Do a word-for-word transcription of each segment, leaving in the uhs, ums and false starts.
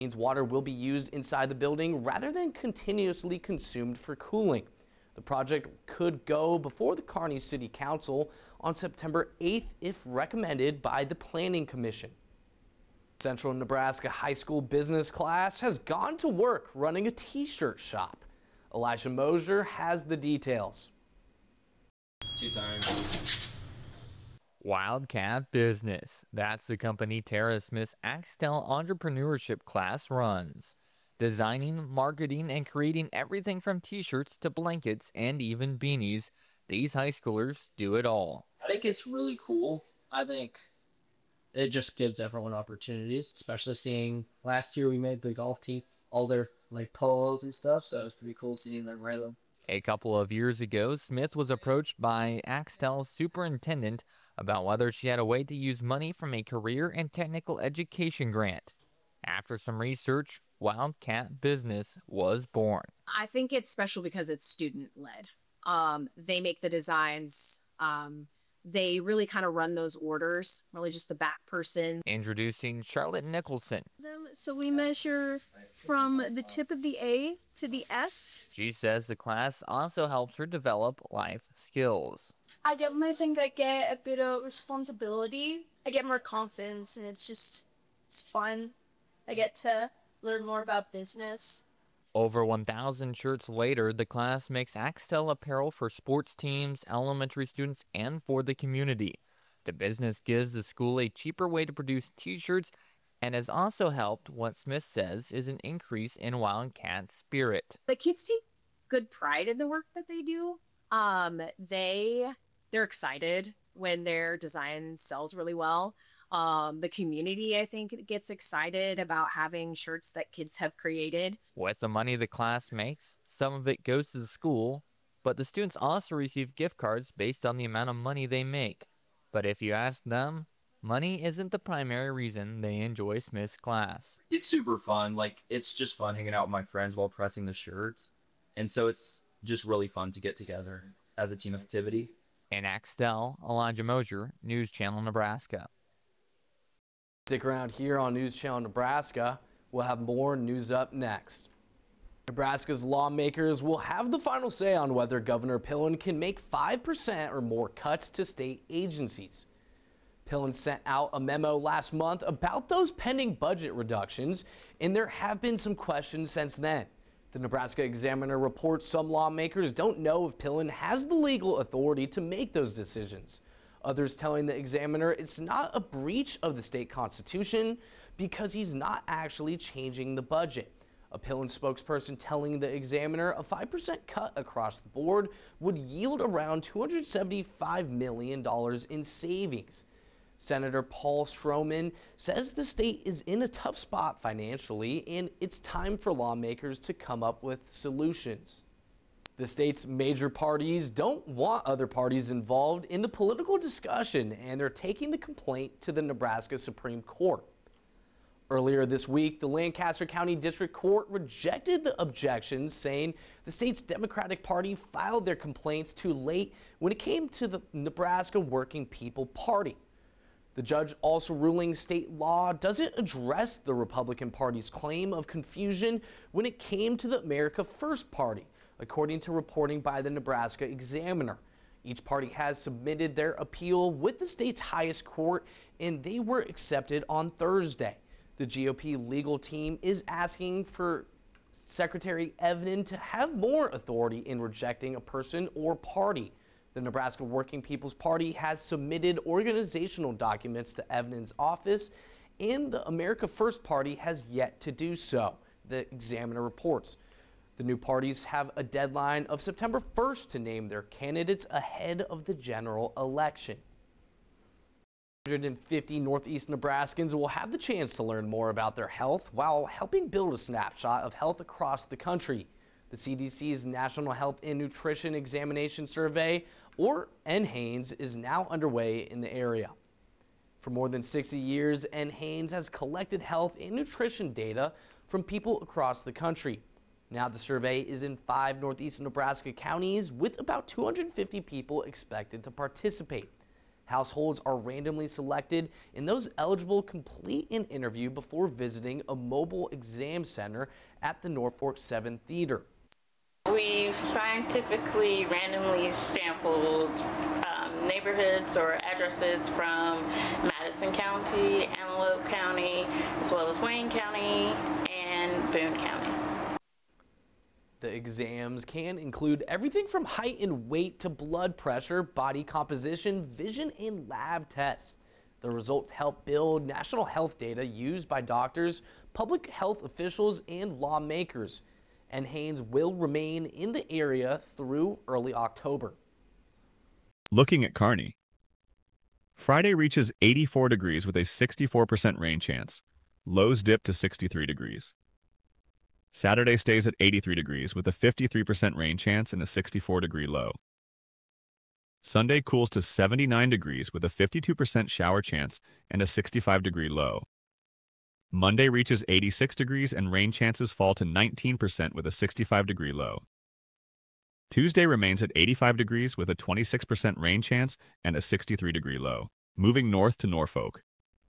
Means water will be used inside the building rather than continuously consumed for cooling. The project could go before the Kearney City Council on September eighth if recommended by the Planning Commission. Central Nebraska High School business class has gone to work running a t-shirt shop. Elijah Mosier has the details. Two times. Wildcat Business. That's the company Tara Smith's Axtell entrepreneurship class runs. Designing, marketing, and creating everything from t-shirts to blankets and even beanies, these high schoolers do it all. I think it's really cool. I think it just gives everyone opportunities, especially seeing last year we made the golf team all their like polos and stuff, so it was pretty cool seeing them wear them. A couple of years ago, Smith was approached by Axtell's superintendent about whether she had a way to use money from a career and technical education grant. After some research, Wildcat Business was born. I think it's special because it's student-led. Um, they make the designs. Um, they really kind of run those orders, really just the back person. Introducing Charlotte Nicholson. So we measure from the tip of the A to the S. She says the class also helps her develop life skills. I definitely think I get a bit of responsibility. I get more confidence, and it's just, it's fun. I get to learn more about business. Over one thousand shirts later, the class makes Axtell apparel for sports teams, elementary students, and for the community. The business gives the school a cheaper way to produce t-shirts and has also helped what Smith says is an increase in Wildcat spirit. The kids take good pride in the work that they do. Um, they, they're excited when their design sells really well. Um, the community, I think, gets excited about having shirts that kids have created. With the money the class makes, some of it goes to the school, but the students also receive gift cards based on the amount of money they make. But if you ask them, money isn't the primary reason they enjoy Smith's class. It's super fun. Like, it's just fun hanging out with my friends while pressing the shirts. And so it's just really fun to get together as a team activity. In Axtell, Elijah Mosier, News Channel, Nebraska. Stick around here on News Channel Nebraska. We'll have more news up next. Nebraska's lawmakers will have the final say on whether Governor Pillen can make five percent or more cuts to state agencies. Pillen sent out a memo last month about those pending budget reductions, and there have been some questions since then. The Nebraska Examiner reports some lawmakers don't know if Pillen has the legal authority to make those decisions. Others telling the Examiner it's not a breach of the state constitution because he's not actually changing the budget. A Pillen spokesperson telling the Examiner a five percent cut across the board would yield around two hundred seventy-five million dollars in savings. Senator Paul Stroman says the state is in a tough spot financially and it's time for lawmakers to come up with solutions. The state's major parties don't want other parties involved in the political discussion, and they're taking the complaint to the Nebraska Supreme Court. Earlier this week, the Lancaster County District Court rejected the objections, saying the state's Democratic Party filed their complaints too late when it came to the Nebraska Working People Party. The judge also ruling state law doesn't address the Republican Party's claim of confusion when it came to the America First Party, according to reporting by the Nebraska Examiner. Each party has submitted their appeal with the state's highest court, and they were accepted on Thursday. The G O P legal team is asking for Secretary Evnen to have more authority in rejecting a person or party. The Nebraska Working People's Party has submitted organizational documents to Evnen's office, and the America First Party has yet to do so, the Examiner reports. The new parties have a deadline of September first to name their candidates ahead of the general election. one hundred fifty Northeast Nebraskans will have the chance to learn more about their health while helping build a snapshot of health across the country. The C D C's National Health and Nutrition Examination Survey, or N HANES, is now underway in the area. For more than sixty years, N HANES has collected health and nutrition data from people across the country. Now the survey is in five northeast Nebraska counties with about two hundred fifty people expected to participate. Households are randomly selected, and those eligible complete an interview before visiting a mobile exam center at the Norfolk seven Theater. We've scientifically randomly sampled um, neighborhoods or addresses from Madison County, Antelope County, as well as Wayne County and Boone County. The exams can include everything from height and weight to blood pressure, body composition, vision, and lab tests. The results help build national health data used by doctors, public health officials, and lawmakers. And Haynes will remain in the area through early October. Looking at Kearney. Friday reaches eighty-four degrees with a sixty-four percent rain chance. Lows dip to sixty-three degrees. Saturday stays at eighty-three degrees with a fifty-three percent rain chance and a sixty-four degree low. Sunday cools to seventy-nine degrees with a fifty-two percent shower chance and a sixty-five degree low. Monday reaches eighty-six degrees and rain chances fall to nineteen percent with a sixty-five degree low. Tuesday remains at eighty-five degrees with a twenty-six percent rain chance and a sixty-three degree low. Moving north to Norfolk.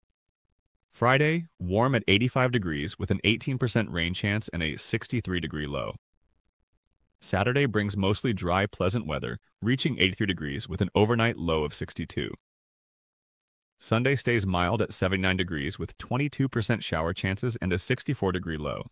Friday, warm at eighty-five degrees with an eighteen percent rain chance and a sixty-three degree low. Saturday brings mostly dry, pleasant weather, reaching eighty-three degrees with an overnight low of sixty-two. Sunday stays mild at seventy-nine degrees with twenty-two percent shower chances and a sixty-four degree low.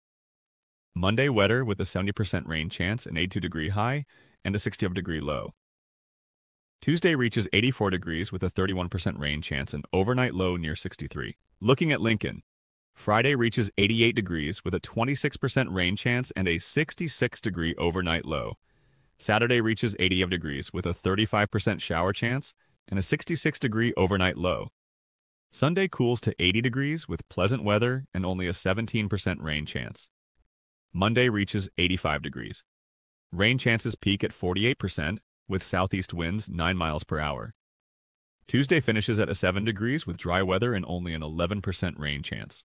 Monday wetter with a seventy percent rain chance, an eighty-two degree high, and a sixty-five degree low. Tuesday reaches eighty-four degrees with a thirty-one percent rain chance, an overnight low near sixty-three. Looking at Lincoln. Friday reaches eighty-eight degrees with a twenty-six percent rain chance and a sixty-six degree overnight low. Saturday reaches eighty-eight degrees with a thirty-five percent shower chance and a sixty-six degree overnight low. Sunday cools to eighty degrees with pleasant weather and only a seventeen percent rain chance. Monday reaches eighty-five degrees. Rain chances peak at forty-eight percent with southeast winds nine miles per hour. Tuesday finishes at a seven degrees with dry weather and only an eleven percent rain chance.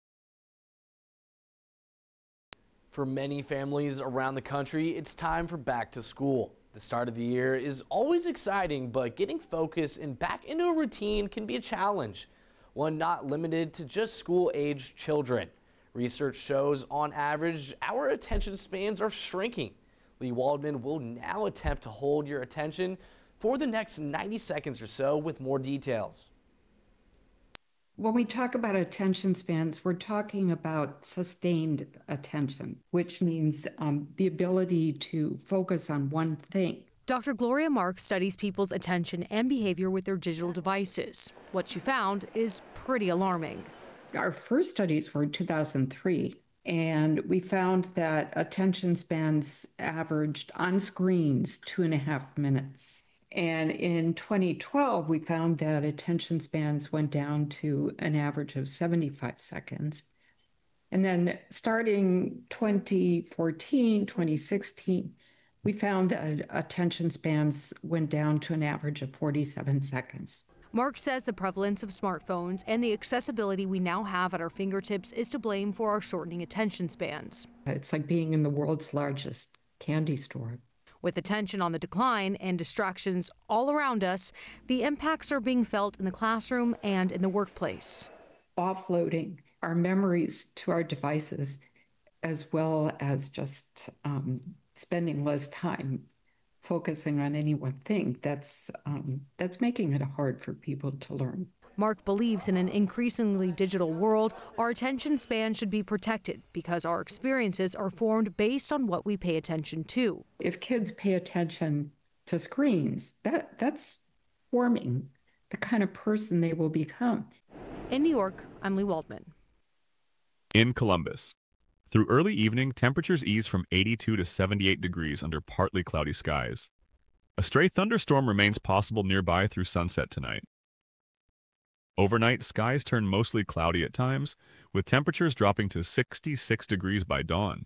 For many families around the country, it's time for back to school. The start of the year is always exciting, but getting focused and back into a routine can be a challenge, one not limited to just school-aged children. Research shows, on average, our attention spans are shrinking. Lee Waldman will now attempt to hold your attention for the next ninety seconds or so with more details. When we talk about attention spans, we're talking about sustained attention, which means um, the ability to focus on one thing. Doctor Gloria Marks studies people's attention and behavior with their digital devices. What she found is pretty alarming. Our first studies were in two thousand three, and we found that attention spans averaged on screens two and a half minutes. And in twenty twelve, we found that attention spans went down to an average of seventy-five seconds. And then starting twenty fourteen, twenty sixteen, we found that attention spans went down to an average of forty-seven seconds. Mark says the prevalence of smartphones and the accessibility we now have at our fingertips is to blame for our shortening attention spans. It's like being in the world's largest candy store. With attention on the decline and distractions all around us, the impacts are being felt in the classroom and in the workplace. Offloading our memories to our devices, as well as just um, spending less time focusing on any one thing, that's, um, that's making it hard for people to learn. Mark believes in an increasingly digital world, our attention span should be protected because our experiences are formed based on what we pay attention to. If kids pay attention to screens, that, that's forming the kind of person they will become. In New York, I'm Lee Waldman. In Columbus. Through early evening, temperatures ease from eighty-two to seventy-eight degrees under partly cloudy skies. A stray thunderstorm remains possible nearby through sunset tonight. Overnight, skies turn mostly cloudy at times, with temperatures dropping to sixty-six degrees by dawn.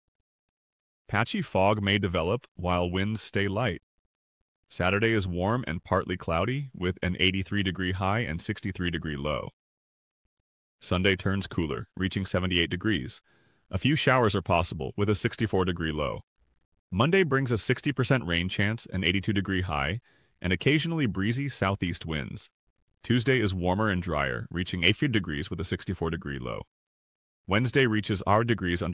Patchy fog may develop while winds stay light. Saturday is warm and partly cloudy, with an eighty-three degree high and sixty-three degree low. Sunday turns cooler, reaching seventy-eight degrees. A few showers are possible, with a sixty-four degree low. Monday brings a sixty percent rain chance, an eighty-two degree high, and occasionally breezy southeast winds. Tuesday is warmer and drier, reaching eighty degrees with a sixty-four degree low. Wednesday reaches our degrees under